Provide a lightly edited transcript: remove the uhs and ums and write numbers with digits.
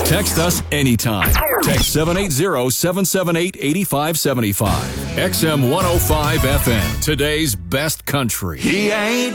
Text us anytime. Text 780-778-8575. XM 105 FM, today's best country. He ain't